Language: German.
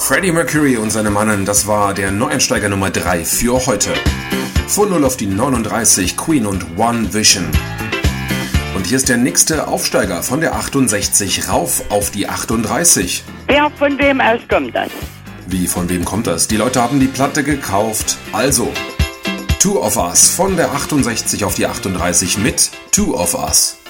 Freddie Mercury und seine Mannen, das war der Neueinsteiger Nummer 3 für heute. Von 0 auf die 39, Queen und One Vision. Und hier ist der nächste Aufsteiger von der 68 rauf auf die 38. Wer von wem aus kommt das? Wie, von wem kommt das? Die Leute haben die Platte gekauft. Also, Two of Us von der 68 auf die 38 mit Two of Us.